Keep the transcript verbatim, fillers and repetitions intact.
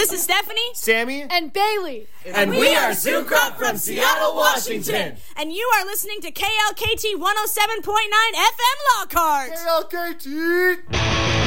This is Stephanie, Sammy, and Bailey. And, and we, we are Zoo Crop from Seattle, Washington. And you are listening to K L K T one oh seven point nine F M Lockhart. K L K T!